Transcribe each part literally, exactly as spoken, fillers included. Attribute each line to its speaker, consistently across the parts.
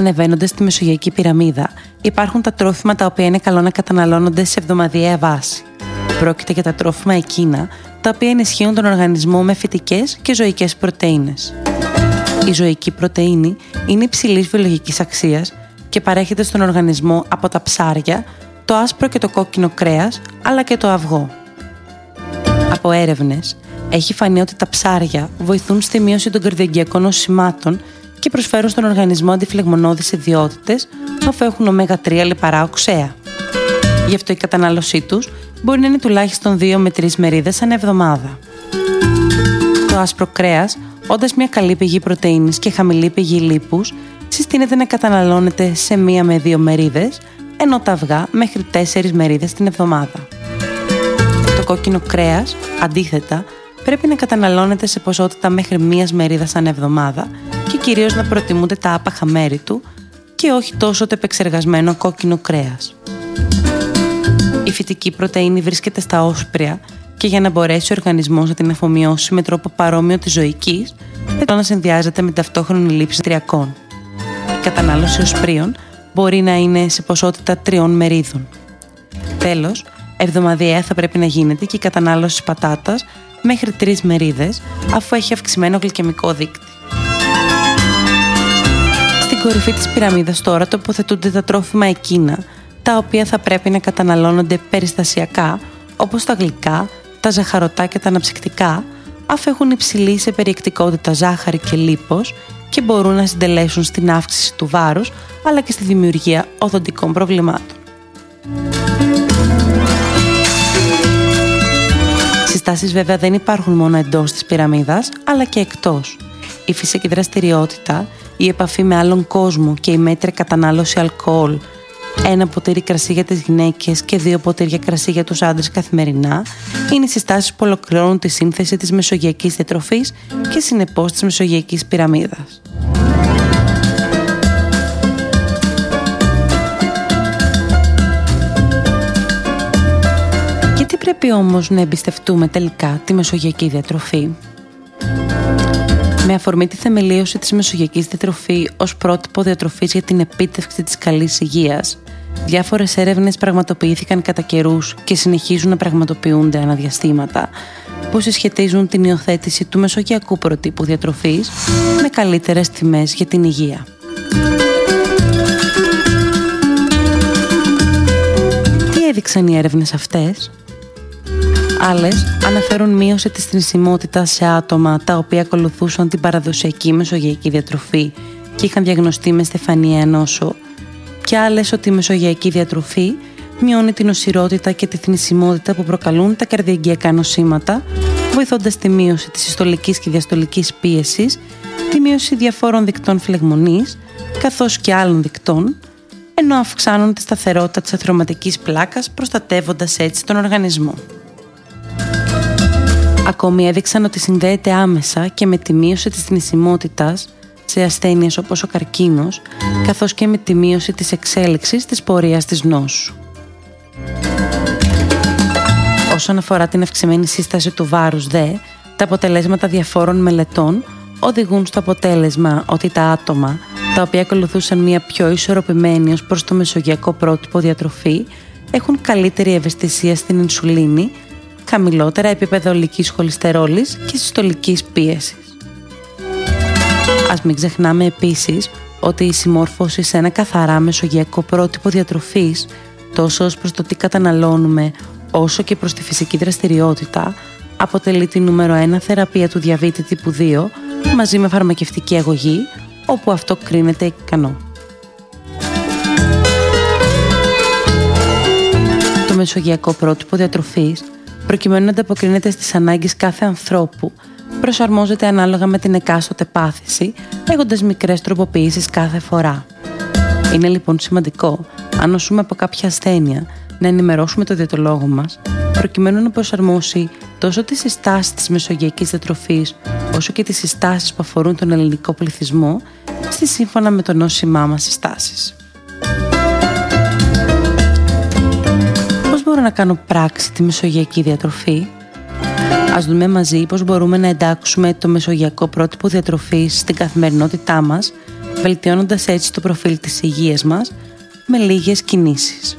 Speaker 1: Ανεβαίνοντας στη μεσογειακή πυραμίδα, υπάρχουν τα τρόφιμα τα οποία είναι καλό να καταναλώνονται σε εβδομαδιαία βάση. Πρόκειται για τα τρόφιμα εκείνα τα οποία ενισχύουν τον οργανισμό με φυτικές και ζωικές πρωτεΐνες. Η ζωική πρωτεΐνη είναι υψηλής βιολογικής αξίας και παρέχεται στον οργανισμό από τα ψάρια, το άσπρο και το κόκκινο κρέας, αλλά και το αυγό. Από έρευνες, έχει φανεί ότι τα ψάρια βοηθούν στη μείωση των καρδιαγγειακών νοσημάτων και προσφέρουν στον οργανισμό αντιφλεγμονώδεις ιδιότητες, αφού έχουν ωμέγα τρία λιπαρά οξέα. Γι' αυτό η κατανάλωσή τους μπορεί να είναι τουλάχιστον δύο με τρεις μερίδες ανά εβδομάδα. Το άσπρο κρέας, όντας μια καλή πηγή πρωτεΐνης και χαμηλή πηγή λίπους, συστήνεται να καταναλώνεται σε μία με δύο μερίδες, ενώ τα αυγά μέχρι τέσσερις μερίδες την εβδομάδα. Το κόκκινο κρέας, αντίθετα, πρέπει να καταναλώνεται σε ποσότητα μέχρι μίας μερίδας ανά εβδομάδα και κυρίως να προτιμούνται τα άπαχα μέρη του και όχι τόσο το επεξεργασμένο κόκκινο κρέας. Η φυτική πρωτεΐνη βρίσκεται στα όσπρια και για να μπορέσει ο οργανισμός να την αφομοιώσει με τρόπο παρόμοιο της ζωικής, πρέπει να συνδυάζεται με ταυτόχρονη λήψη τριακών. Η κατανάλωση οσπρίων μπορεί να είναι σε ποσότητα τριών μερίδων. Τέλος, εβδομαδιαία θα πρέπει να γίνεται και η κατανάλωση πατάτας μέχρι τρεις μερίδες, αφού έχει αυξημένο γλυκαιμικό δείκτη. Στην κορυφή της πυραμίδας τώρα τοποθετούνται τα τρόφιμα εκείνα, τα οποία θα πρέπει να καταναλώνονται περιστασιακά, όπως τα γλυκά, τα ζαχαρωτά και τα αναψυκτικά, αφού έχουν υψηλή σε περιεκτικότητα ζάχαρη και λίπος και μπορούν να συντελέσουν στην αύξηση του βάρους, αλλά και στη δημιουργία οδοντικών προβλημάτων. Συστάσεις βέβαια δεν υπάρχουν μόνο εντός της πυραμίδας, αλλά και εκτός. Η φυσική δραστηριότητα, η επαφή με άλλον κόσμο και η μέτρια κατανάλωση αλκοόλ, ένα ποτήρι κρασί για τις γυναίκες και δύο ποτήρια κρασί για τους άντρες καθημερινά, είναι οι συστάσεις που ολοκληρώνουν τη σύνθεση της μεσογειακής διατροφής και συνεπώς της μεσογειακής πυραμίδας. Γιατί πρέπει όμως να εμπιστευτούμε τελικά τη μεσογειακή διατροφή? Με αφορμή τη θεμελίωση της μεσογειακής διατροφής ως πρότυπο διατροφής για την επίτευξη της καλής υγείας, διάφορες έρευνες πραγματοποιήθηκαν κατά καιρούς και συνεχίζουν να πραγματοποιούνται αναδιαστήματα, που συσχετίζουν την υιοθέτηση του μεσογειακού προτύπου διατροφής με καλύτερες τιμές για την υγεία. Τι έδειξαν οι έρευνες αυτές? Άλλες αναφέρουν μείωση της θνησιμότητας σε άτομα τα οποία ακολουθούσαν την παραδοσιακή μεσογειακή διατροφή και είχαν διαγνωστεί με στεφανιαία νόσο, και άλλες ότι η μεσογειακή διατροφή μειώνει την οσιρότητα και τη θνησιμότητα που προκαλούν τα καρδιαγγειακά νοσήματα, βοηθώντας τη μείωση της συστολικής και διαστολικής πίεσης, τη μείωση διαφόρων δικτών φλεγμονής, καθώς και άλλων δικτών, ενώ αυξάνουν τη σταθερότητα της αθρωματικής πλάκας, προστατεύοντας έτσι τον οργανισμό. Ακόμη έδειξαν ότι συνδέεται άμεσα και με τη μείωση της θνησιμότητας σε ασθένειες όπως ο καρκίνος, καθώς και με τη μείωση της εξέλιξης της πορείας της νόσου. Όσον αφορά την αυξημένη σύσταση του βάρους δε, τα αποτελέσματα διαφόρων μελετών οδηγούν στο αποτέλεσμα ότι τα άτομα τα οποία ακολουθούσαν μια πιο ισορροπημένη ως προς το μεσογειακό πρότυπο διατροφή έχουν καλύτερη ευαισθησία στην ινσουλίνη, χαμηλότερα επίπεδα ολικής χολυστερόλης και συστολικής πίεσης. Ας μην ξεχνάμε επίσης ότι η συμμόρφωση σε ένα καθαρά μεσογειακό πρότυπο διατροφής, τόσο ως προς το τι καταναλώνουμε, όσο και προς τη φυσική δραστηριότητα, αποτελεί τη νούμερο ένα θεραπεία του διαβήτη τύπου δύο, μαζί με φαρμακευτική αγωγή, όπου αυτό κρίνεται ικανό. Το μεσογειακό πρότυπο διατροφής, προκειμένου να ανταποκρίνεται στις ανάγκες κάθε ανθρώπου, προσαρμόζεται ανάλογα με την εκάστοτε πάθηση, έχοντας μικρές τροποποιήσεις κάθε φορά. Είναι λοιπόν σημαντικό, αν νοσούμε από κάποια ασθένεια, να ενημερώσουμε το διαιτολόγο μας, προκειμένου να προσαρμόσει τόσο τις συστάσεις της μεσογειακής διατροφής, όσο και τις συστάσεις που αφορούν τον ελληνικό πληθυσμό, στη σύμφωνα με το νόσημά μας συστάσεις. Πώς μπορώ να κάνω πράξη τη μεσογειακή διατροφή? Ας δούμε μαζί πώς μπορούμε να εντάξουμε το μεσογειακό πρότυπο διατροφής στην καθημερινότητά μας βελτιώνοντας έτσι το προφίλ της υγείας μας με λίγες κινήσεις.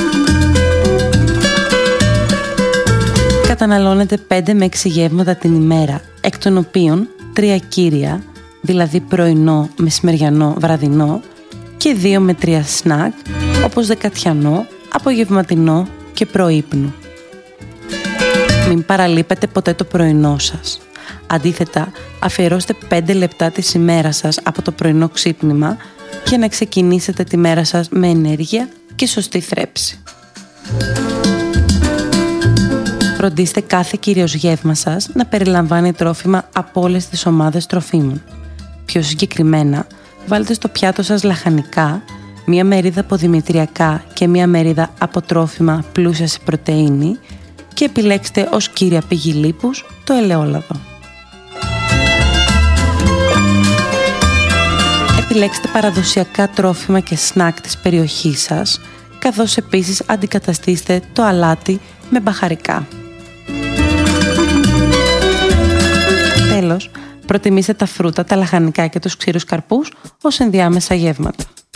Speaker 1: Καταναλώνετε πέντε με έξι γεύματα την ημέρα, εκ των οποίων τρία κύρια, δηλαδή πρωινό, μεσημεριανό, βραδινό, και δύο με τρία σνακ, όπως δεκατιανό, απογευματινό και προείπνου. Μην παραλείπετε ποτέ το πρωινό σας. Αντίθετα, αφιερώστε πέντε λεπτά της ημέρας σας από το πρωινό ξύπνημα για να ξεκινήσετε τη μέρα σας με ενέργεια και σωστή θρέψη. Φροντίστε κάθε κυρίως γεύμα σας να περιλαμβάνει τρόφιμα από όλες τις ομάδες τροφίμων. Πιο συγκεκριμένα, βάλτε στο πιάτο σας λαχανικά, μία μερίδα από δημητριακά και μία μερίδα από τρόφιμα πλούσια σε πρωτεΐνη και επιλέξτε ως κύρια πηγή λίπους το ελαιόλαδο. Επιλέξτε παραδοσιακά τρόφιμα και σνακ της περιοχής σας, καθώς επίσης αντικαταστήστε το αλάτι με μπαχαρικά. Τέλος, προτιμήστε τα φρούτα, τα λαχανικά και τους ξηρούς καρπούς ως ενδιάμεσα γεύματα.